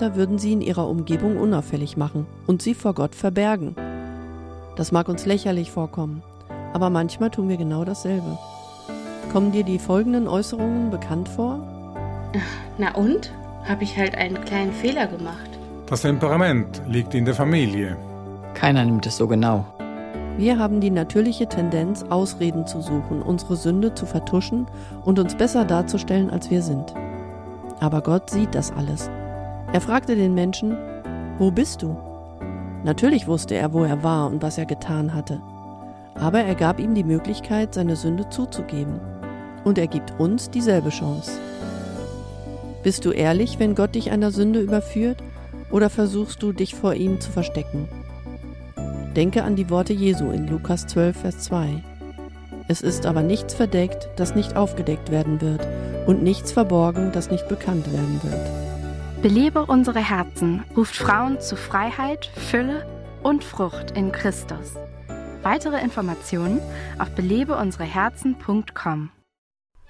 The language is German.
Sündhafter würden sie in ihrer Umgebung unauffällig machen und sie vor Gott verbergen. Das mag uns lächerlich vorkommen, aber manchmal tun wir genau dasselbe. Kommen dir die folgenden Äußerungen bekannt vor? Na und? Habe ich halt einen kleinen Fehler gemacht. Das Temperament liegt in der Familie. Keiner nimmt es so genau. Wir haben die natürliche Tendenz, Ausreden zu suchen, unsere Sünde zu vertuschen und uns besser darzustellen, als wir sind. Aber Gott sieht das alles. Er fragte den Menschen, wo bist du? Natürlich wusste er, wo er war und was er getan hatte. Aber er gab ihm die Möglichkeit, seine Sünde zuzugeben. Und er gibt uns dieselbe Chance. Bist du ehrlich, wenn Gott dich einer Sünde überführt, oder versuchst du, dich vor ihm zu verstecken? Denke an die Worte Jesu in Lukas 12, Vers 2. Es ist aber nichts verdeckt, das nicht aufgedeckt werden wird, und nichts verborgen, das nicht bekannt werden wird. Belebe unsere Herzen ruft Frauen zu Freiheit, Fülle und Frucht in Christus. Weitere Informationen auf belebeunsereherzen.com.